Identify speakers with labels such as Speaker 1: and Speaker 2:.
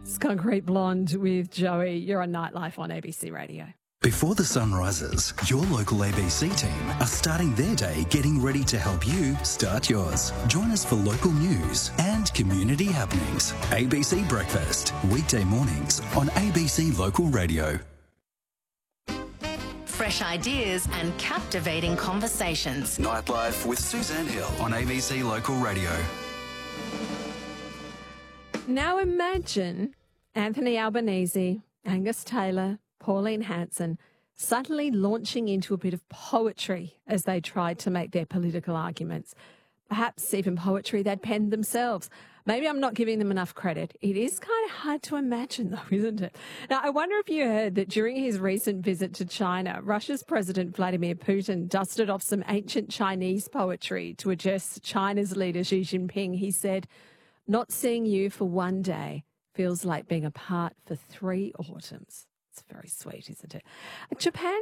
Speaker 1: It's Concrete Blonde with Joey. You're on Nightlife on ABC Radio.
Speaker 2: Before the sun rises, your local ABC team are starting their day getting ready to help you start yours. Join us for local news and community happenings. ABC Breakfast, weekday mornings on ABC Local Radio.
Speaker 3: Fresh ideas and captivating conversations.
Speaker 2: Nightlife with Suzanne Hill on ABC Local Radio.
Speaker 1: Now imagine Anthony Albanese, Angus Taylor, Pauline Hanson suddenly launching into a bit of poetry as they tried to make their political arguments. Perhaps even poetry they'd penned themselves. Maybe I'm not giving them enough credit. It is kind of hard to imagine, though, isn't it? Now, I wonder if you heard that during his recent visit to China, Russia's President Vladimir Putin dusted off some ancient Chinese poetry to address China's leader Xi Jinping. He said, "Not seeing you for one day feels like being apart for 3 autumns." It's very sweet, isn't it? Japan